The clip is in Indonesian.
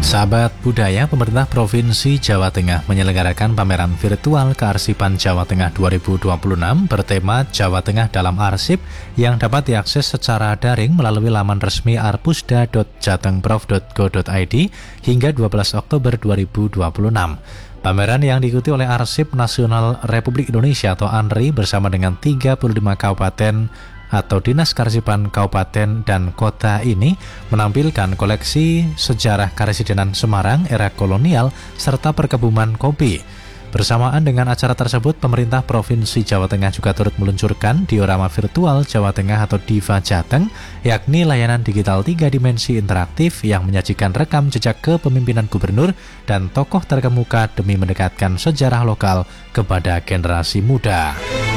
Sahabat budaya, pemerintah Provinsi Jawa Tengah menyelenggarakan pameran virtual Kearsipan Jawa Tengah 2026 bertema Jawa Tengah dalam Arsip yang dapat diakses secara daring melalui laman resmi arpusda.jatengprof.go.id hingga 12 Oktober 2026. Pameran yang diikuti oleh Arsip Nasional Republik Indonesia atau ANRI bersama dengan 35 kabupaten atau Dinas Kearsipan Kabupaten dan Kota ini menampilkan koleksi sejarah Karesidenan Semarang era kolonial serta perkebunan kopi. Bersamaan dengan acara tersebut, pemerintah Provinsi Jawa Tengah juga turut meluncurkan diorama virtual Jawa Tengah atau Diva Jateng, yakni layanan digital 3 dimensi interaktif yang menyajikan rekam jejak kepemimpinan gubernur dan tokoh terkemuka demi mendekatkan sejarah lokal kepada generasi muda.